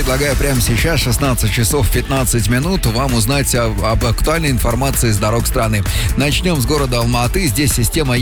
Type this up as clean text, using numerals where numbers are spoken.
предлагаю прямо сейчас, 16 часов 15 минут, вам узнать об актуальной информации с дорог страны. Начнем с города Алматы. Здесь система